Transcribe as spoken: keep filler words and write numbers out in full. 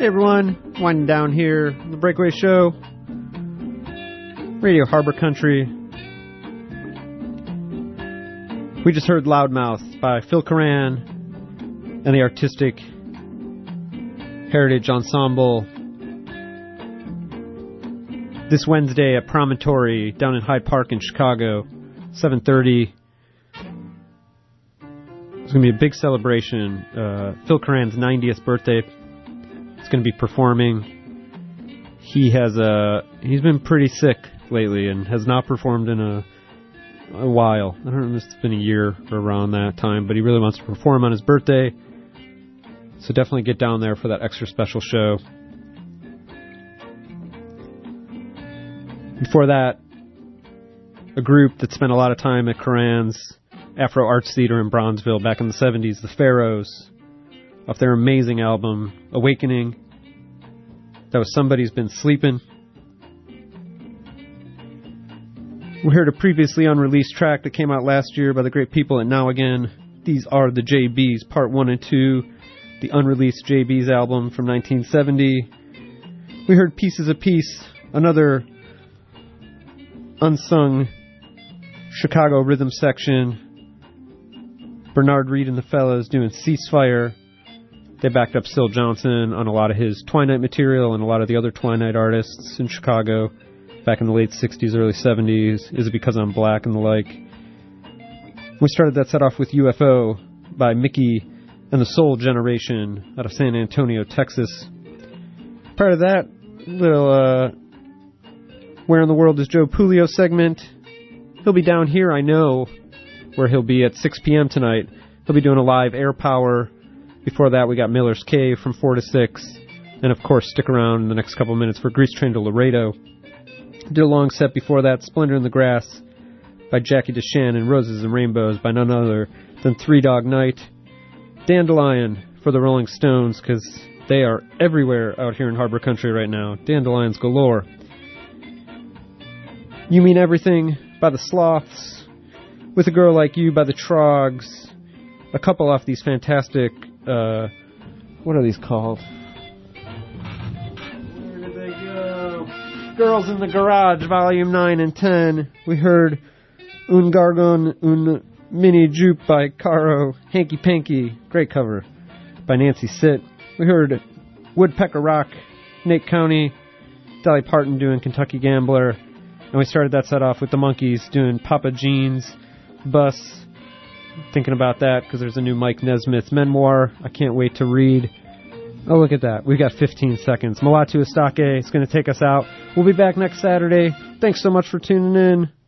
Hey everyone, winding down here on the Breakaway Show, Radio Harbor Country. We just heard Loudmouth by Phil Curran and the Artistic Heritage Ensemble. This Wednesday at Promontory down in Hyde Park in Chicago, seven thirty. It's going to be a big celebration. Uh, Phil Curran's ninetieth birthday. It's going to be performing. He has a he's been pretty sick lately and has not performed in a a while. I don't know if it's been a year or around that time, but he really wants to perform on his birthday. So definitely get down there for that extra special show. Before that, a group that spent a lot of time at Curran's Afro Arts Theater in Bronzeville back in the seventies, the Pharaohs, off their amazing album, Awakening. That was Somebody's Been Sleeping. We heard a previously unreleased track that came out last year by the great people at Now Again. These are the J Bs, Part one and two, the unreleased J Bs album from nineteen seventy. We heard Pieces of Peace, another unsung Chicago rhythm section. Bernard Reed and the Fellas doing Ceasefire. They backed up Syl Johnson on a lot of his Twilight material and a lot of the other Twilight artists in Chicago back in the late sixties, early seventies. Is It Because I'm Black and the like. We started that set off with U F O by Mickey and the Soul Generation out of San Antonio, Texas. Prior to that, little uh, Where in the World is Joe Puleo segment. He'll be down here, I know, where he'll be at six p.m. tonight. He'll be doing a live Air Power. Before that, we got Miller's Cave from four to six. And, of course, stick around in the next couple minutes for Grease Train to Laredo. Did a long set before that, Splendor in the Grass by Jackie DeShannon, and Roses and Rainbows by none other than Three Dog Night. Dandelion for the Rolling Stones, because they are everywhere out here in Harbor Country right now. Dandelions galore. You Mean Everything by the Sloths. With a Girl Like You by the Trogs. A couple off these fantastic... Uh, what are these called? Where did they go? Girls in the Garage, Volume nine and ten. We heard Un Gargon, Un Mini Jupe by Caro. Hanky Panky, great cover by Nancy Sitt. We heard Woodpecker Rock, Nate County. Dolly Parton doing Kentucky Gambler. And we started that set off with the Monkees doing Papa Jean's Bus. Thinking about that because there's a new Mike Nesmith memoir I can't wait to read. Oh, look at that. We've got fifteen seconds. Mulatu Astake is going to take us out. We'll be back next Saturday. Thanks so much for tuning in.